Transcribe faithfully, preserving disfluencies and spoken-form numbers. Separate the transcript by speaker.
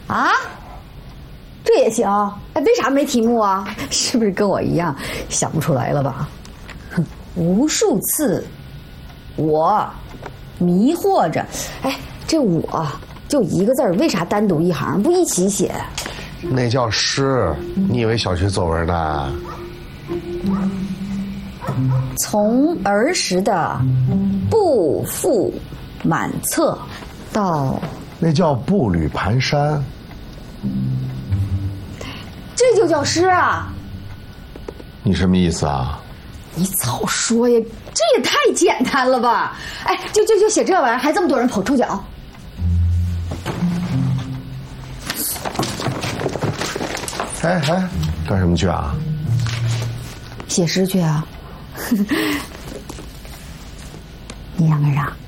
Speaker 1: 啊，这也行？哎，为啥没题目啊？是不是跟我一样想不出来了吧？哼，无数次，我迷惑着，哎，这我就一个字儿，为啥单独一行不一起写？
Speaker 2: 那叫诗，你以为小学作文呢？
Speaker 1: 从儿时的步履满册到
Speaker 2: 那叫步履蹒跚。
Speaker 1: 这就叫诗啊！
Speaker 2: 你什么意思啊？
Speaker 1: 你早说呀，这也太简单了吧！哎，就就就写这玩意儿，还这么多人捧臭脚。
Speaker 2: 哎哎，干什么去啊？
Speaker 1: 写诗去啊！你想干啥？